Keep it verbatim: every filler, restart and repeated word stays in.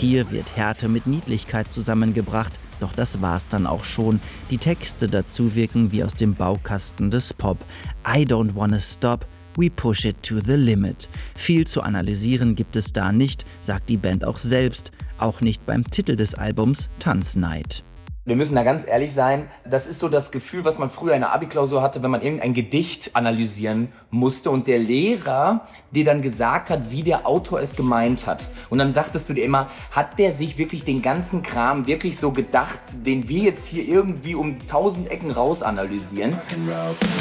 Hier wird Härte mit Niedlichkeit zusammengebracht, doch das war's dann auch schon. Die Texte dazu wirken wie aus dem Baukasten des Pop. I don't wanna stop, we push it to the limit. Viel zu analysieren gibt es da nicht, sagt die Band auch selbst. Auch nicht beim Titel des Albums Tanzneid. Wir müssen da ganz ehrlich sein, das ist so das Gefühl, was man früher in der Abi-Klausur hatte, wenn man irgendein Gedicht analysieren musste und der Lehrer dir dann gesagt hat, wie der Autor es gemeint hat. Und dann dachtest du dir immer, hat der sich wirklich den ganzen Kram wirklich so gedacht, den wir jetzt hier irgendwie um tausend Ecken raus analysieren?